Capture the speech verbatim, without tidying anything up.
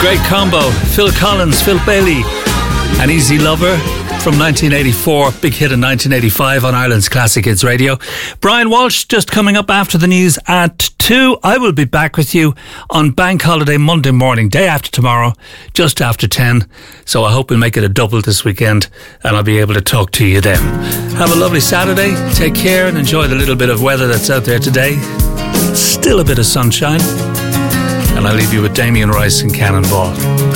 Great combo. Phil Collins, Phil Bailey, and Easy Lover from nineteen eighty-four. Big hit in nineteen eighty-five on Ireland's Classic Hits Radio. Brian Walsh just coming up after the news at two. I will be back with you on Bank Holiday Monday morning, day after tomorrow, just after ten. So I hope we'll make it a double this weekend and I'll be able to talk to you then. Have a lovely Saturday. Take care and enjoy the little bit of weather that's out there today. Still a bit of sunshine. And I leave you with Damien Rice and Cannonball.